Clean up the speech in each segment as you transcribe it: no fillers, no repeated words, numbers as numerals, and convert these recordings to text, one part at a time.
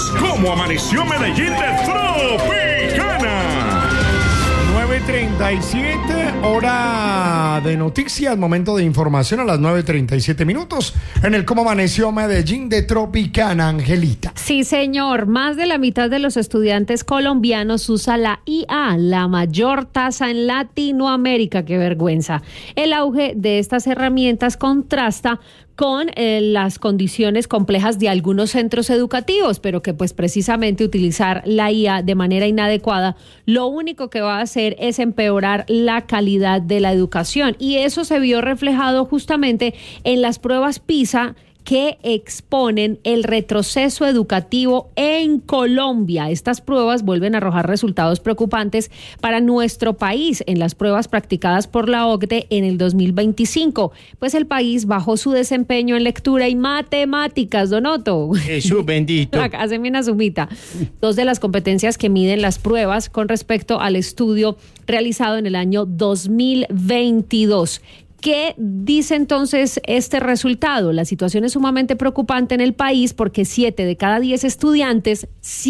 escuchas Cómo Amaneció Medellín de Tropicana. 9:37, hora de noticias, momento de información a las 9:37 minutos en el Cómo Amaneció Medellín de Tropicana, Angelita. Sí, señor, más de la mitad de los estudiantes colombianos usa la IA, la mayor tasa en Latinoamérica. ¡Qué vergüenza! El auge de estas herramientas contrasta con las condiciones complejas de algunos centros educativos, pero que pues precisamente utilizar la IA de manera inadecuada lo único que va a hacer es empeorar la calidad de la educación, y eso se vio reflejado justamente en las pruebas PISA que exponen el retroceso educativo en Colombia. Estas pruebas vuelven a arrojar resultados preocupantes para nuestro país en las pruebas practicadas por la OCDE en el 2025, pues el país bajó su desempeño en lectura y matemáticas, Don Otto. Jesús bendito. Haceme una sumita. Dos de las competencias que miden las pruebas con respecto al estudio realizado en el año 2022. ¿Qué dice entonces este resultado? La situación es sumamente preocupante en el país porque 7 de cada 10 estudiantes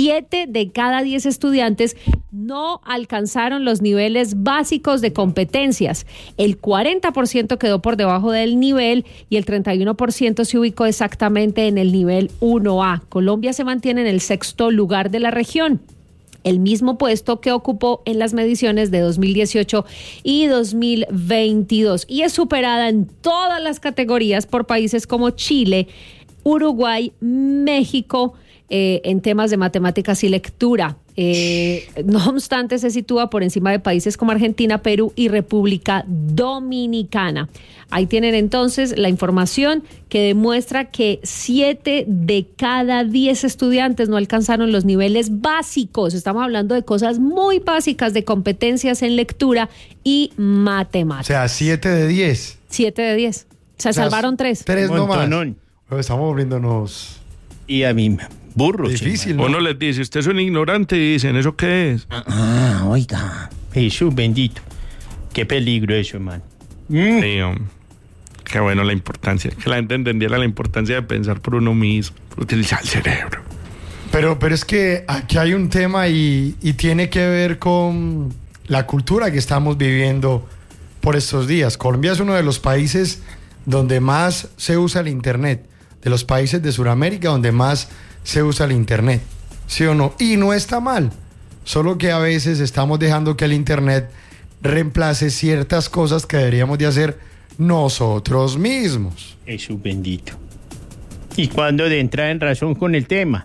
no alcanzaron los niveles básicos de competencias. El 40% quedó por debajo del nivel y el 31% se ubicó exactamente en el nivel 1A. Colombia se mantiene en el 6º lugar de la región, el mismo puesto que ocupó en las mediciones de 2018 y 2022, y es superada en todas las categorías por países como Chile, Uruguay, México, en temas de matemáticas y lectura. No obstante, se sitúa por encima de países como Argentina, Perú y República Dominicana. Ahí tienen entonces la información que demuestra que 7 de cada 10 estudiantes no alcanzaron los niveles básicos. Estamos hablando de cosas muy básicas, de competencias en lectura y matemáticas. O sea, 7 de 10. 7 de 10. Se salvaron 3. 3 nomás. Montonón. Estamos volviéndonos Y a mí, burro. difícil, ¿no? Uno les dice, usted es un ignorante, y dicen, ¿eso qué es? Oiga. Jesús bendito. Qué peligro eso, hermano. Sí, hombre. Qué bueno la importancia, que la gente entendiera la importancia de pensar por uno mismo, por utilizar el cerebro. Pero es que aquí hay un tema y tiene que ver con la cultura que estamos viviendo por estos días. Colombia es uno de los países donde más se usa el Internet, de los países de Sudamérica donde más se usa el Internet, ¿sí o no? Y no está mal, solo que a veces estamos dejando que el Internet reemplace ciertas cosas que deberíamos de hacer nosotros mismos. Jesús bendito. ¿Y cuándo de entrar en razón con el tema?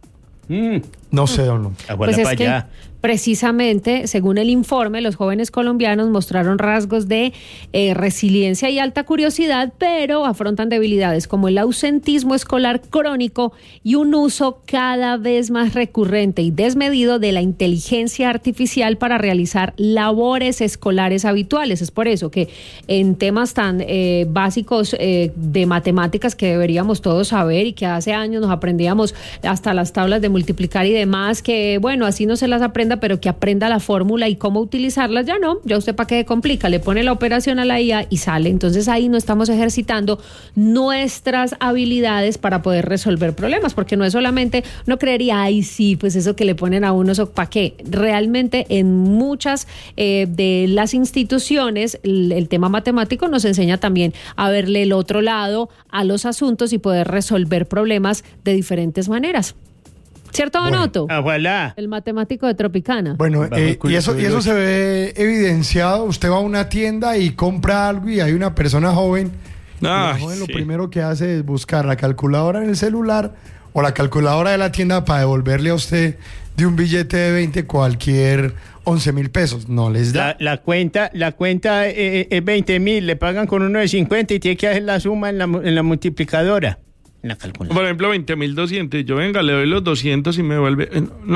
No sé, don Luis. Pues es que precisamente, según el informe, los jóvenes colombianos mostraron rasgos de resiliencia y alta curiosidad, pero afrontan debilidades como el ausentismo escolar crónico y un uso cada vez más recurrente y desmedido de la inteligencia artificial para realizar labores escolares habituales. Es por eso que en temas tan básicos de matemáticas que deberíamos todos saber y que hace años nos aprendíamos hasta las tablas de multiplicar y demás, que bueno, así no se las aprenda, pero que aprenda la fórmula y cómo utilizarlas, ya no, ya usted para qué complica, le pone la operación a la IA y sale. Entonces ahí no estamos ejercitando nuestras habilidades para poder resolver problemas, porque no es solamente, uno creería, ay sí, pues eso que le ponen a uno, ¿eso para qué? Realmente en muchas de las instituciones el tema matemático nos enseña también a verle el otro lado a los asuntos y poder resolver problemas de diferentes maneras. ¿Cierto, Don Otto? Ojalá. El matemático de Tropicana. Bueno, y eso se ve evidenciado. Usted va a una tienda y compra algo y hay una persona joven. La joven lo primero que hace es buscar la calculadora en el celular o la calculadora de la tienda para devolverle a usted de un billete de 20 cualquier 11,000 pesos. No les da. La cuenta es 20,000, le pagan con uno de 50 y tiene que hacer la suma en la multiplicadora. La calculadora. Por ejemplo, 20,200. Yo venga, le doy los 200 y me vuelve.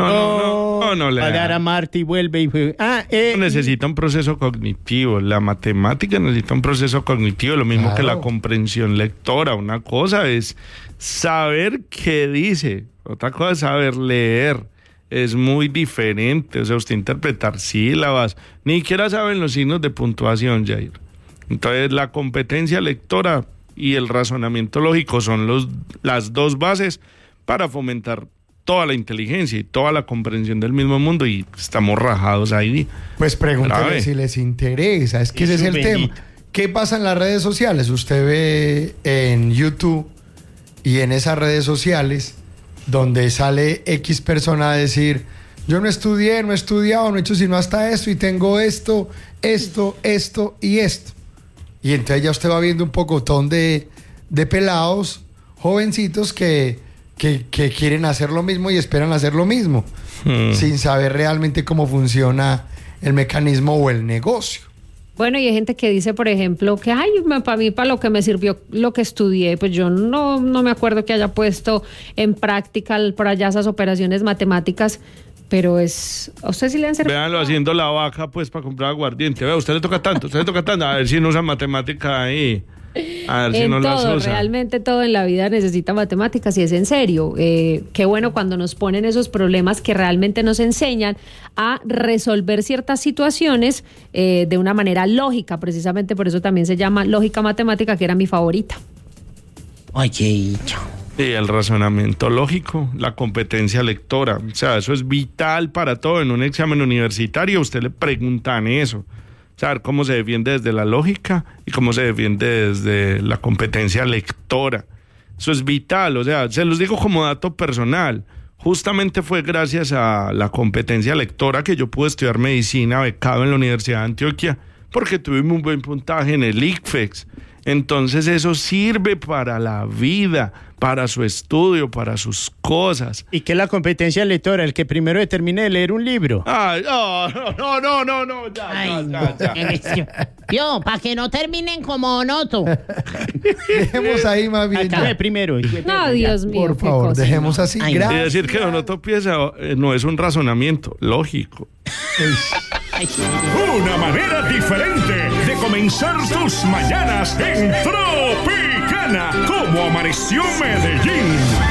No le pagar da. a Marta y vuelve y Necesita un proceso cognitivo. La matemática necesita un proceso cognitivo, lo mismo que la comprensión lectora. Una cosa es saber qué dice, otra cosa es saber leer. Es muy diferente. O sea, usted interpretar sílabas, ni siquiera saben los signos de puntuación, Jair. Entonces, la competencia lectora y el razonamiento lógico son las dos bases para fomentar toda la inteligencia y toda la comprensión del mismo mundo y estamos rajados ahí. Pues pregúntale Grave. si les interesa, es que ese es el bendito. tema. ¿Qué pasa en las redes sociales? Usted ve en YouTube y en esas redes sociales donde sale X persona a decir, yo no estudié, no he estudiado, no he hecho sino hasta esto y tengo esto y esto. Y entonces ya usted va viendo un pocotón de pelados, jovencitos que quieren hacer lo mismo y esperan hacer lo mismo, sin saber realmente cómo funciona el mecanismo o el negocio. Bueno, y hay gente que dice, por ejemplo, que ay, para mí, para lo que me sirvió lo que estudié, pues yo no me acuerdo que haya puesto en práctica por allá esas operaciones matemáticas, pero ¿a usted sí le han servido? Véanlo haciendo la vaca, pues, para comprar aguardiente. Vea, usted le toca tanto, a ver si no usa matemática ahí. A ver si En no las todo, usa. realmente todo en la vida necesita matemáticas y es en serio. Qué bueno cuando nos ponen esos problemas que realmente nos enseñan a resolver ciertas situaciones de una manera lógica. Precisamente por eso también se llama lógica matemática, que era mi favorita. Oye, Y el razonamiento lógico, la competencia lectora. O sea, eso es vital para todo. En un examen universitario, a usted le preguntan eso. Saber cómo se defiende desde la lógica y cómo se defiende desde la competencia lectora. Eso es vital, o sea, se los digo como dato personal. Justamente fue gracias a la competencia lectora que yo pude estudiar medicina becado en la Universidad de Antioquia, porque tuve un buen puntaje en el ICFES. Entonces eso sirve para la vida, para su estudio, para sus cosas. ¿y qué es la competencia lectora? El que primero termine de leer un libro. Ay, no, ya. Yo, para que no terminen como Noto. Dejemos ahí más bien. Acabe ya. primero. No, Dios mío. Por qué favor, cosa. dejemos así. Ay, Y Gracias. decir que Donoto piensa no es un razonamiento lógico. Una manera diferente de comenzar tus mañanas en Tropicana. Como amaneció Medellín.